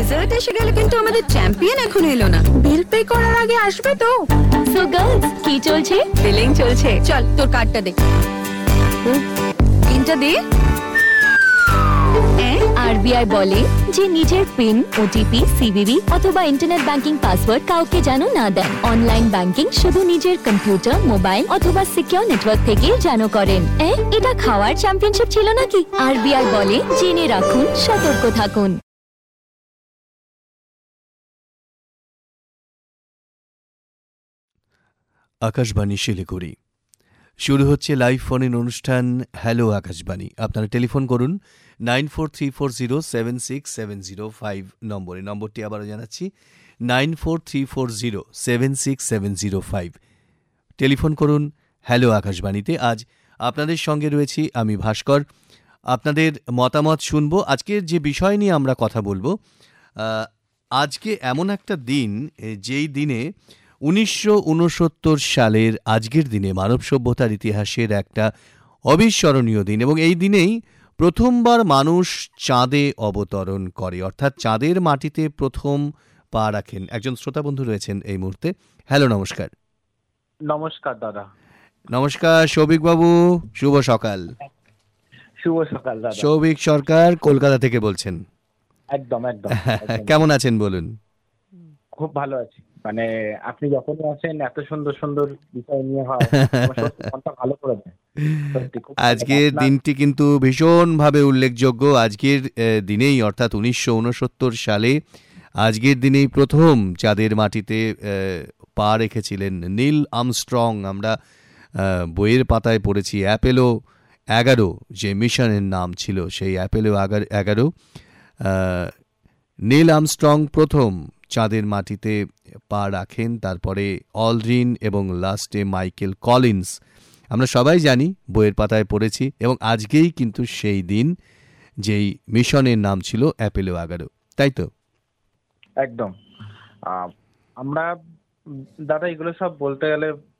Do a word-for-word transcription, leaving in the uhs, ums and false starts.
Dessert এসে গেল, কিন্তু আমাদের চ্যাম্পিয়ন এখনো এলো না। বিল পে করার আগে আসবে তো? সো গার্লস, কি চলছে? বিলিং চলছে। চল তোর কার্ডটা দে। পিনটা দে। আরবিআই বলে যে নিজের পিন, ওটিপি, সিভিভি অথবা ইন্টারনেট ব্যাংকিং পাসওয়ার্ড কাউকে যেন না দেন। অনলাইন ব্যাংকিং শুধু নিজের কম্পিউটার, মোবাইল অথবা সিকিউর নেটওয়ার্ক থেকে যেন করেন। এ, এটা খাওয়ার চ্যাম্পিয়নশিপ ছিল নাকি? আরবিআই বলে জেনে রাখুন, সতর্ক থাকুন। আকাশবাণী শিলিগুড়ি শুরু হচ্ছে লাইভ ফোন ইন অনুষ্ঠান হ্যালো আকাশবাণী। আপনারা টেলিফোন করুন nine four three four zero seven six seven zero five নম্বরে। নম্বরটি আবারও জানাচ্ছি, nine four three four zero seven six seven zero five. Telephone করুন হ্যালো আকাশবাণীতে। আজ আপনাদের সঙ্গে রয়েছি আমি ভাস্কর। আপনাদের মতামত শুনব। আজকের যে বিষয় নিয়ে আমরা কথা বলবো, আজকে এমন একটা দিন যেই দিনে উনিশশো উনসত্তর সালের আজকের দিনে মানব সভ্যতার ইতিহাসের একটা অবিস্মরণীয় দিন, এবং এই দিনেই প্রথমবার মানুষ চাঁদে অবতরণ করে, অর্থাৎ চাঁদের মাটিতে প্রথম পা রাখেন। একজন শ্রোতা বন্ধু রয়েছেন এই মুহূর্তে। হ্যালো, নমস্কার। নমস্কার দাদা। নমস্কার সৌভিক বাবু, শুভ সকাল। শুভ সকাল দাদা। সৌভিক সরকার কলকাতা থেকে বলছেন। একদম একদম। কেমন আছেন বলুন? খুব ভালো আছি। মানে আপনি যখন আসেন এত সুন্দর সুন্দর বিষয় নিয়ে হয়, মনটা ভালো করে দেয়। আজকের দিনটি কিন্তু ভীষণভাবে উল্লেখযোগ্য। আজকের দিনেই অর্থাৎ উনিশশো উনসত্তর সালে আজকের দিনেই প্রথম চাঁদের মাটিতে পা রেখেছিলেন নীল আর্মস্ট্রং। আমরা বইয়ের পাতায় পড়েছি অ্যাপোলো এগারো যে মিশনের নাম ছিল, সেই অ্যাপোলো এগারো। নীল আর্মস্ট্রং প্রথম চাঁদের মাটিতে পা রাখেন, তারপরে অলড্রিন এবং লাস্টে মাইকেল কলিন্স। আমরা সবাই জানি, বইয়ের পাতায় পড়েছি, এবং আজকেই কিন্তু সেই দিন যেই মিশনের নাম ছিল অ্যাপোলো এগারো, তাই তো? একদম। আমরা দাদা এগুলো সব বলতে গেলে